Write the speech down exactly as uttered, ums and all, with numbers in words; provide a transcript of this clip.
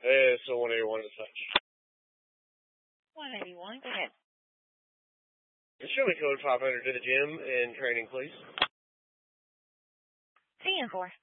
Uh, so one eighty-one is such. one eighty-one, go ahead. Show me code five hundred to the gym and training, please. C N four.